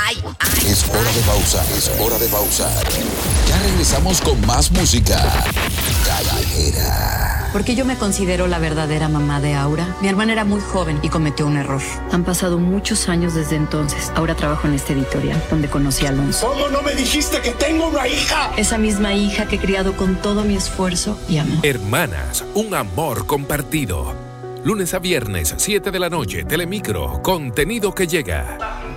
Es hora de pausar, es hora de pausar. Ya regresamos con más música. Callejera. Porque yo me considero la verdadera mamá de Aura. Mi hermana era muy joven y cometió un error. Han pasado muchos años desde entonces. Ahora trabajo en este editorial, donde conocí a Alonso. ¿Cómo no me dijiste que tengo una hija? Esa misma hija que he criado con todo mi esfuerzo y amor. Hermanas, un amor compartido. Lunes a viernes, 7 de la noche, Telemicro, contenido que llega.